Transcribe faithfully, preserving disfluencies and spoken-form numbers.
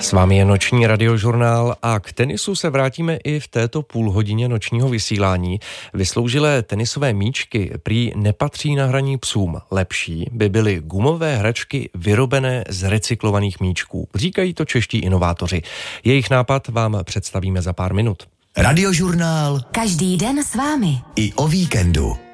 S vámi je noční radiožurnál a k tenisu se vrátíme i v této půlhodině nočního vysílání. Vysloužilé tenisové míčky prý nepatří na hraní psům. Lepší by byly gumové hračky vyrobené z recyklovaných míčků. Říkají to čeští inovátoři. Jejich nápad vám představíme za pár minut. Radiožurnál. Každý den s vámi. I o víkendu.